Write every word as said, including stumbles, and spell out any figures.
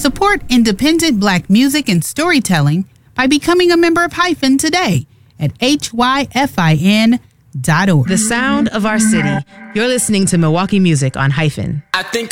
Support independent Black music and storytelling by becoming a member of Hyphen today at H Y F I N dot org. The sound of our city. You're listening to Milwaukee Music on Hyphen. I think